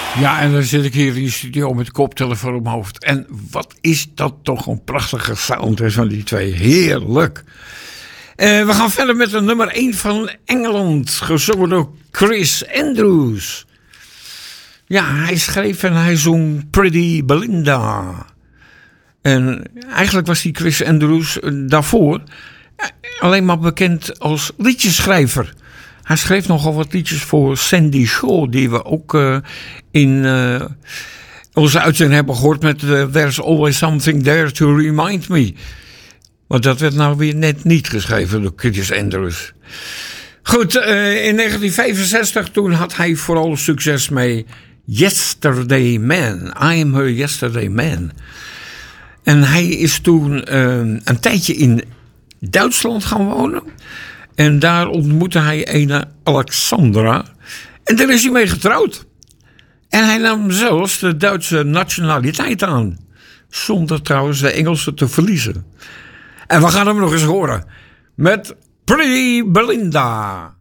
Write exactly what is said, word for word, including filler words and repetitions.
Ja, en dan zit ik hier in de studio met de koptelefoon op mijn hoofd. En wat is dat toch een prachtige sound hè, van die twee. Heerlijk. Uh, we gaan verder met de nummer één van Engeland. Gezongen door Chris Andrews. Ja, hij schreef en hij zong Pretty Belinda. En eigenlijk was die Chris Andrews daarvoor alleen maar bekend als liedjeschrijver. Hij schreef nogal wat liedjes voor Sandy Shaw, die we ook uh, in uh, onze uitzending hebben gehoord met uh, There's Always Something There to Remind Me. Maar dat werd nou weer net niet geschreven door Chris Andrews. Goed, uh, in negentien vijfenzestig toen had hij vooral succes mee Yesterday Man. I'm Her Yesterday Man. En hij is toen uh, een tijdje in Duitsland gaan wonen. En daar ontmoette hij ene Alexandra. En daar is hij mee getrouwd. En hij nam zelfs de Duitse nationaliteit aan. Zonder trouwens de Engelse te verliezen. En we gaan hem nog eens horen. Met Pretty Belinda.